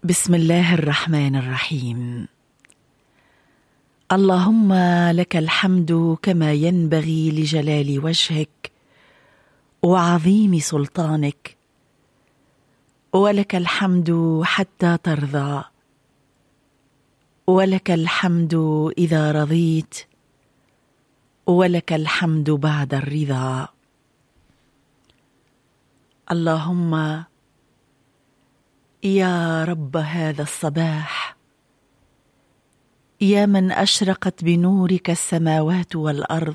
بسم الله الرحمن الرحيم. اللهم لك الحمد كما ينبغي لجلال وجهك وعظيم سلطانك، ولك الحمد حتى ترضى، ولك الحمد إذا رضيت، ولك الحمد بعد الرضا. اللهم يا رب هذا الصباح، يا من أشرقت بنورك السماوات والأرض،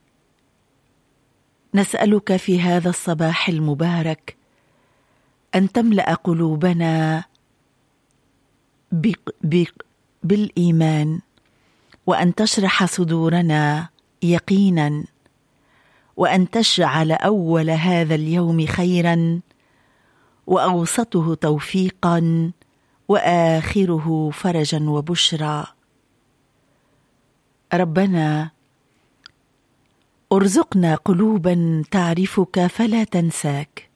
نسألك في هذا الصباح المبارك أن تملأ قلوبنا بالإيمان، وأن تشرح صدورنا يقينا، وأن تجعل أول هذا اليوم خيرا، وأوسطه توفيقا، وآخره فرجا وبشرى. ربنا ارزقنا قلوبا تعرفك فلا تنساك،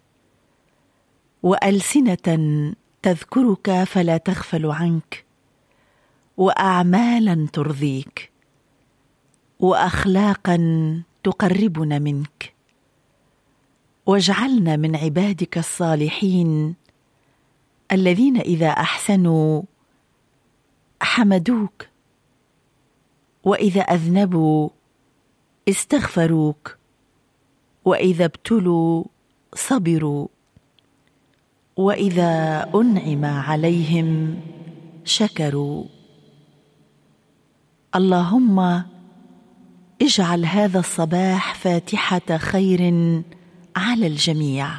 وألسنة تذكرك فلا تغفل عنك، وأعمالا ترضيك، وأخلاقا تقربنا منك، واجعلنا من عبادك الصالحين الذين إذا أحسنوا حمدوك، وإذا أذنبوا استغفروك، وإذا ابتلوا صبروا، وإذا أنعم عليهم شكروا. اللهم اجعل هذا الصباح فاتحة خير على الجميع،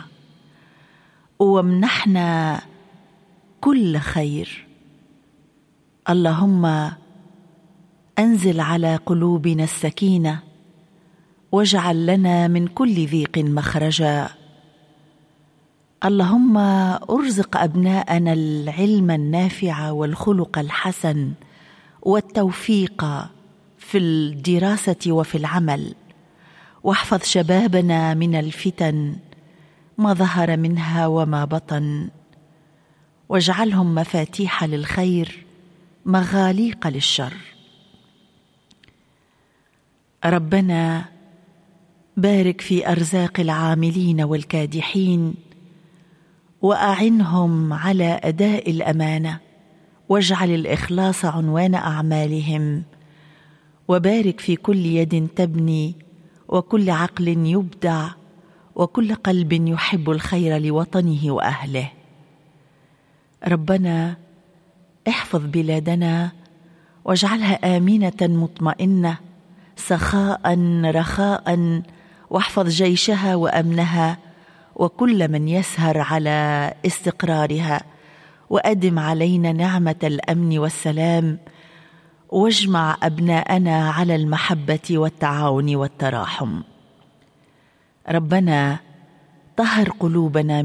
وامنحنا كل خير. اللهم أنزل على قلوبنا السكينة، واجعل لنا من كل ضيق مخرجا. اللهم ارزق أبناءنا العلم النافع والخلق الحسن والتوفيق في الدراسة وفي العمل، واحفظ شبابنا من الفتن ما ظهر منها وما بطن، واجعلهم مفاتيح للخير مغاليق للشر. ربنا بارك في أرزاق العاملين والكادحين، وأعنهم على أداء الأمانة، واجعل الإخلاص عنوان أعمالهم، وبارك في كل يد تبني، وكل عقل يبدع، وكل قلب يحب الخير لوطنه وأهله. ربنا احفظ بلادنا، واجعلها آمنة مطمئنة سخاء رخاء، واحفظ جيشها وأمنها وكل من يسهر على استقرارها، وأدم علينا نعمة الأمن والسلام، واجمع أبناءنا على المحبة والتعاون والتراحم. ربنا طهر قلوبنا